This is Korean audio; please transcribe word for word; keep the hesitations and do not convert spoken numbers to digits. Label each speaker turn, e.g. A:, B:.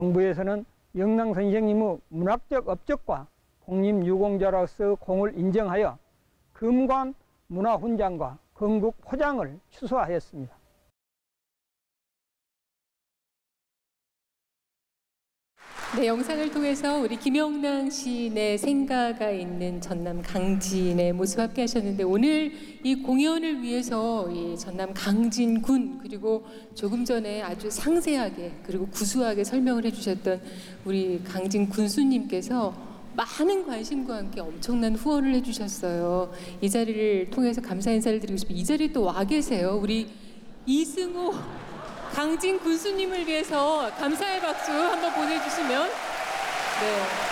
A: 정부에서는 영랑 선생님의 문학적 업적과 독립유공자로서 공을 인정하여 금관 문화훈장과 건국 포장을 추수하였습니다.
B: 네, 영상을 통해서 우리 김영랑 시인의 생가가 있는 전남 강진의 모습 함께 하셨는데, 오늘 이 공연을 위해서 이 전남 강진군, 그리고 조금 전에 아주 상세하게 그리고 구수하게 설명을 해주셨던 우리 강진 군수님께서 많은 관심과 함께 엄청난 후원을 해주셨어요. 이 자리를 통해서 감사 인사를 드리고 싶어요. 이 자리에 또 와 계세요. 우리 이승호 강진 군수님을 위해서 감사의 박수 한번 보내주시면. 네.